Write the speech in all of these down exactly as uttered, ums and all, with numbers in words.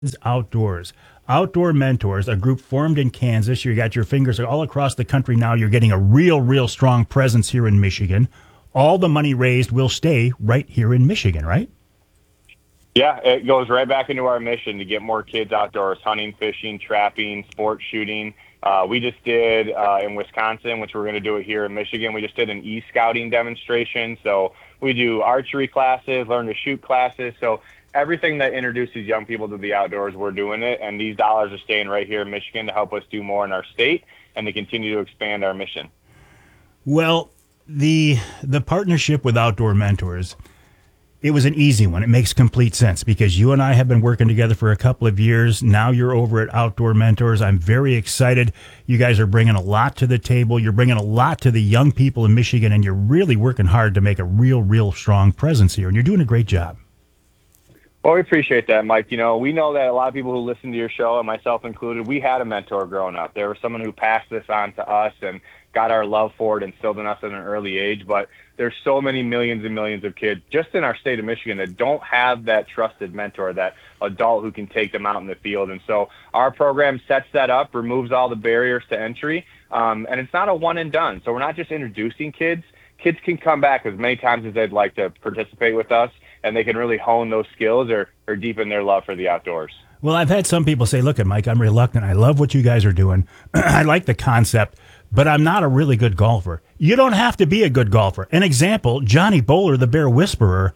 Outdoors. Outdoor Mentors, a group formed in Kansas. You got your fingers all across the country now. You're getting a real, real strong presence here in Michigan. All the money raised will stay right here in Michigan, right? Yeah, it goes right back into our mission to get more kids outdoors, hunting, fishing, trapping, sport shooting. Uh, we just did uh, in Wisconsin, which we're going to do it here in Michigan. We just did an e-scouting demonstration. So we do archery classes, learn to shoot classes. So everything that introduces young people to the outdoors, we're doing it. And these dollars are staying right here in Michigan to help us do more in our state and to continue to expand our mission. Well, the the partnership with Outdoor Mentors, it was an easy one. It makes complete sense because you and I have been working together for a couple of years. Now you're over at Outdoor Mentors. I'm very excited. You guys are bringing a lot to the table. You're bringing a lot to the young people in Michigan, and you're really working hard to make a real, real strong presence here, and you're doing a great job. Well, we appreciate that, Mike. You know, we know that a lot of people who listen to your show, and myself included, we had a mentor growing up. There was someone who passed this on to us and got our love for it, instilled in us at an early age. But there's so many millions and millions of kids just in our state of Michigan that don't have that trusted mentor, that adult who can take them out in the field. And so our program sets that up, removes all the barriers to entry, um, and it's not a one and done. So we're not just introducing kids. Kids can come back as many times as they'd like to participate with us, and they can really hone those skills or, or deepen their love for the outdoors. Well, I've had some people say, look at Mike, I'm reluctant. I love what you guys are doing. I like the concept, but I'm not a really good golfer. You don't have to be a good golfer. An example, Johnny Bowler, the Bear Whisperer,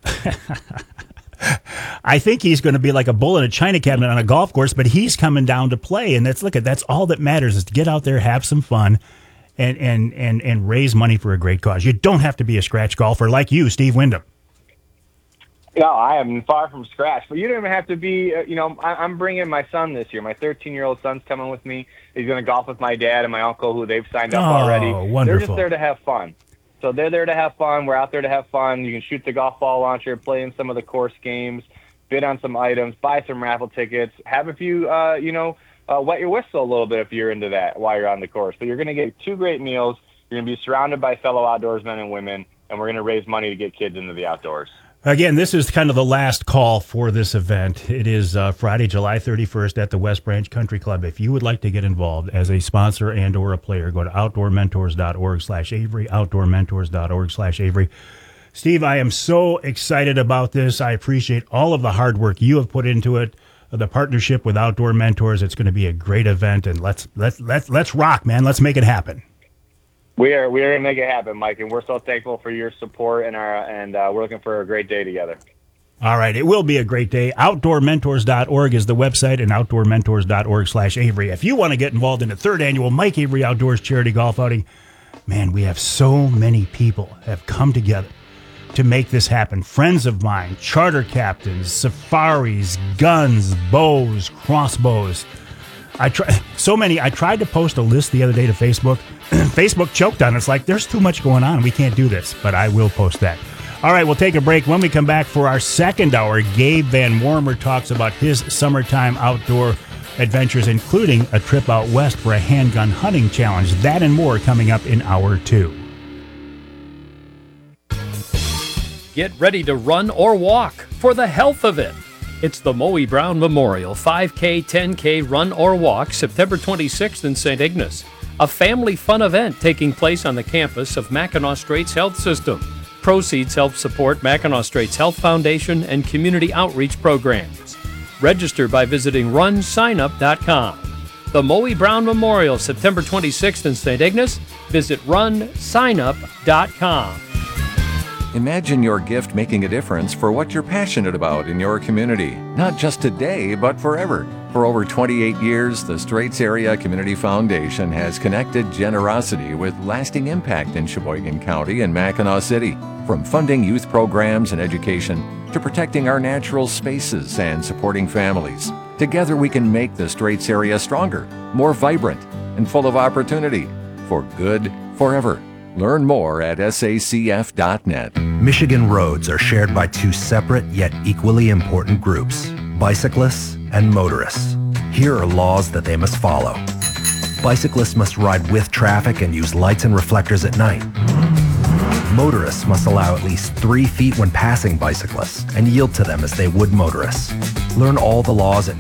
I think he's going to be like a bull in a china cabinet on a golf course, but he's coming down to play. And that's, look at, that's all that matters is to get out there, have some fun, and, and, and, and raise money for a great cause. You don't have to be a scratch golfer like you, Steve Wyndham. No, I am far from scratch, but you don't even have to be, uh, you know, I, I'm bringing my son this year. My thirteen-year-old son's coming with me. He's going to golf with my dad and my uncle, who they've signed up oh, already. Wonderful. They're just there to have fun. So they're there to have fun. We're out there to have fun. You can shoot the golf ball launcher, play in some of the course games, bid on some items, buy some raffle tickets, have a few, uh, you know, uh, wet your whistle a little bit if you're into that while you're on the course. But you're going to get two great meals. You're going to be surrounded by fellow outdoorsmen and women, and we're going to raise money to get kids into the outdoors. Again, this is kind of the last call for this event. It is uh, Friday, July thirty-first at the West Branch Country Club. If you would like to get involved as a sponsor and or a player, go to outdoor mentors dot org slash Avery, outdoor mentors dot org slash Avery. Steve, I am so excited about this. I appreciate all of the hard work you have put into it, the partnership with Outdoor Mentors. It's going to be a great event, and let's let's let's let's rock, man. Let's make it happen. We are we are going to make it happen, Mike, and we're so thankful for your support, and our and uh, we're looking for a great day together. All right, it will be a great day. outdoor mentors dot org is the website, and outdoor mentors dot org slash Avery. If you want to get involved in the third annual Mike Avery Outdoors Charity Golf Outing, man, we have so many people have come together to make this happen. Friends of mine, charter captains, safaris, guns, bows, crossbows. I try so many. I tried to post a list the other day to Facebook. Facebook choked on it. It's like, there's too much going on. We can't do this, but I will post that. All right, we'll take a break. When we come back for our second hour, Gabe Van Wormer talks about his summertime outdoor adventures, including a trip out west for a handgun hunting challenge. That and more coming up in hour two. Get ready to run or walk for the health of it. It's the Moe Brown Memorial five K, ten K Run or Walk, September twenty-sixth in Saint Ignace. A family fun event taking place on the campus of Mackinac Straits Health System. Proceeds help support Mackinac Straits Health Foundation and community outreach programs. Register by visiting run sign up dot com. The Moe Brown Memorial, September twenty-sixth in Saint Ignace. Visit run sign up dot com. Imagine your gift making a difference for what you're passionate about in your community, not just today, but forever. For over twenty-eight years, the Straits Area Community Foundation has connected generosity with lasting impact in Sheboygan County and Mackinac City. From funding youth programs and education to protecting our natural spaces and supporting families. Together we can make the Straits area stronger, more vibrant, and full of opportunity for good forever. Learn more at S A C F dot net. Michigan roads are shared by two separate yet equally important groups, bicyclists and motorists. Here are laws that they must follow. Bicyclists must ride with traffic and use lights and reflectors at night. Motorists must allow at least three feet when passing bicyclists and yield to them as they would motorists. Learn all the laws at